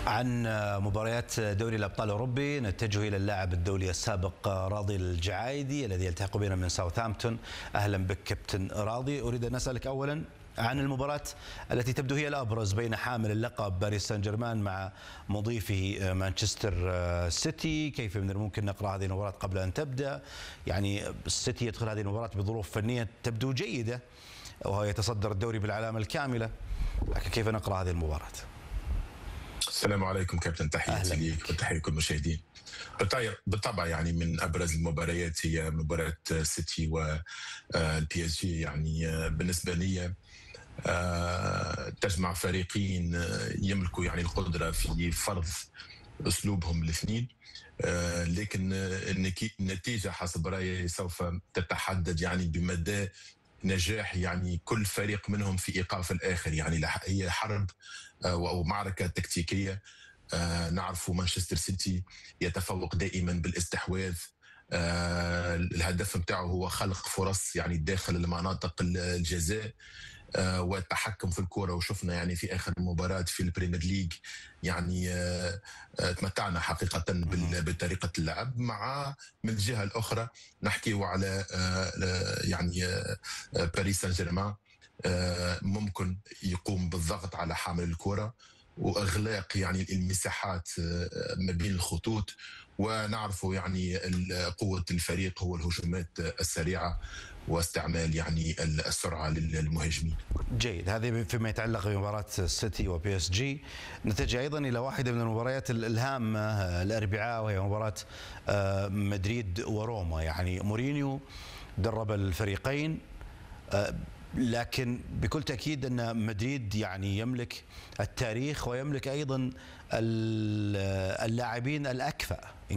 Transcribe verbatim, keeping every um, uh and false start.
عن مباريات دوري الأبطال الأوروبي نتجه إلى اللاعب الدولي السابق راضي الجعايدي الذي يلتحق بنا من ساوثهامبتون. أهلا بك كابتن راضي. أريد أن أسألك أولا عن المباراة التي تبدو هي الأبرز بين حامل اللقب باريس سان جيرمان مع مضيفه مانشستر سيتي. كيف من الممكن نقرأ هذه المباراة قبل أن تبدأ؟ يعني السيتي يدخل هذه المباراة بظروف فنية تبدو جيدة وهو يتصدر الدوري بالعلامة الكاملة، لكن كيف نقرأ هذه المباراة؟ السلام عليكم كابتن، تحياتي ليك وتحية كل المشاهدين. بالطبع يعني من ابرز المباريات هي مباراه سيتي والبي اس جي. يعني بالنسبه لي تجمع فريقين يملكوا يعني القدره في فرض اسلوبهم الاثنين، لكن النتيجه حسب رايي سوف تتحدد يعني بمدى نجاح يعني كل فريق منهم في ايقاف الاخر. يعني هي حرب او معركه تكتيكيه. آه نعرف مانشستر سيتي يتفوق دائما بالاستحواذ. آه الهدف نتاعو هو خلق فرص يعني داخل المناطق الجزاء آه والتحكم في الكرة، وشفنا يعني في آخر مباراة في البريمير ليج يعني آه آه تمتعنا حقيقة بطريقة اللعب. مع من الجهة الأخرى نحكي على آه يعني آه باريس سان جيرمان آه ممكن يقوم بالضغط على حامل الكرة واغلاق يعني المساحات ما بين الخطوط، ونعرفوا يعني قوه الفريق هو الهجمات السريعه واستعمال يعني السرعه للمهاجمين. جيد، هذه فيما يتعلق بمباراه السيتي وبي اس جي. نتجه ايضا الى واحده من المباريات الهامه الاربعاء، وهي مباراه مدريد وروما. يعني مورينيو درب الفريقين، لكن بكل تأكيد أن مدريد يعني يملك التاريخ ويملك أيضا اللاعبين الأكفأ.